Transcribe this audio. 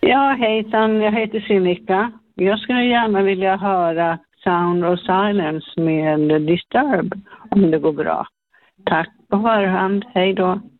Ja, hejsan. Jag heter Sinikka. Jag skulle gärna vilja höra Sound of Silence med Disturb, om det går bra. Tack på förhand. Hej då.